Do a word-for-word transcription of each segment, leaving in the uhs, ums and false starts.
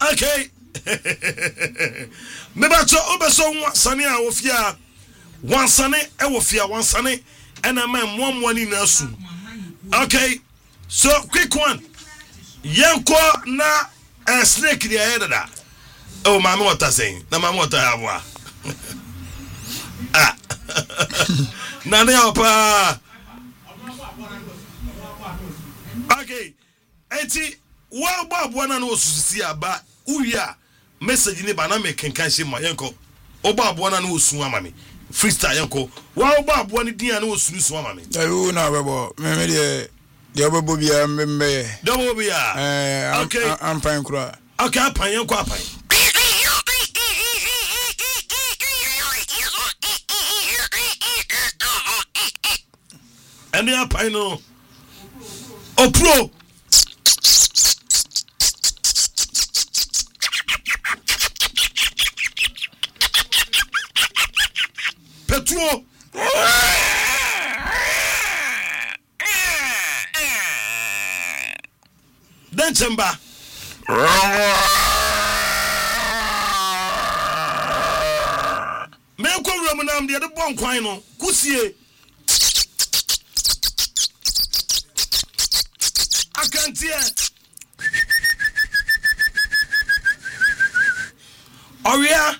Okay. Meba cho obeso wansane a ofia wansane e wofia wansane ena man mwamwani na su. Okay. So quick one. Yanko na uh, snake the head da. Oh mama what I saying? Na mama what I have. Ah. Na ne opa. Okay. Enti wa ba buana na osusi aba uya message ni ba na me kenkan she ma yanko. Oba buana na osu ama me. Freestyle yanko. Wa oba buana din na osu su ama me. Ayu na bebo. Me me de de bebo bia me me. De bebo bia. Eh okay. Am pan kura. Okay, apan yanko apan. Any apan no. O pro. Petro. Den chamba. Me ko wura na am de bon kwan no kusie. Akantie. Oria.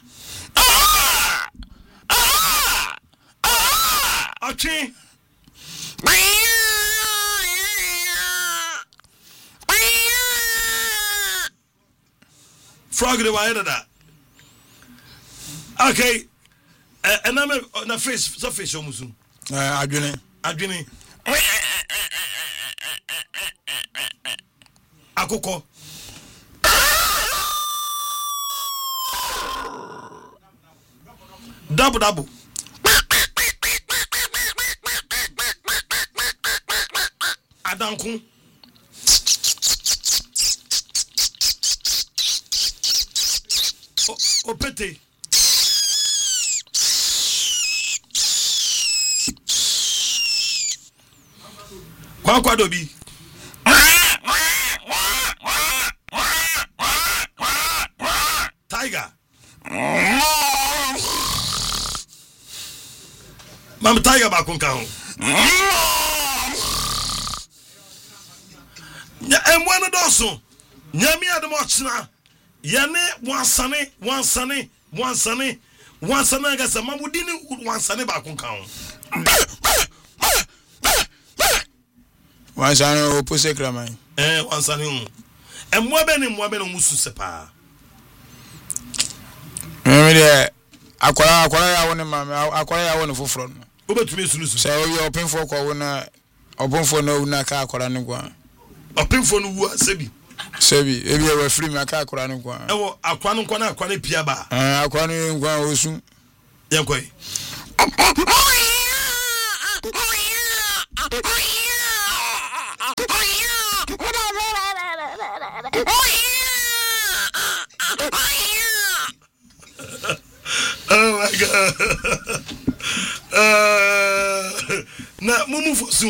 Okay. Frog the wire that. Okay. Uh, and I'm na face so face omusu. Eh adwene. Adwene. Akoko. Double double. Adanku. O pete. Kwa kwa dobi. Tiger. Mam tiger ba kun kan. Nya emwa no doso. Nyame ademo china. Yane wansane wansane wansane wansane gasa mamudini wansane ba kun kan. Wansane opose kraman. Eh wansane hu. Emwa be ni emwa be no musu sepa. Me de akwara akwara ya woni ma akwara ya woni foforo no. Obetumi sunusu. Say we open for ko wona open for no na ka akwara ne gwa. Open for no wu asebi. Sebi ebi e refri me aka akwara ne gwa. Ewo akwa no kwa na akwa ne pia ba. Eh akwa ne gwa osu. Yankoi. Oh my God. Uh, na mumu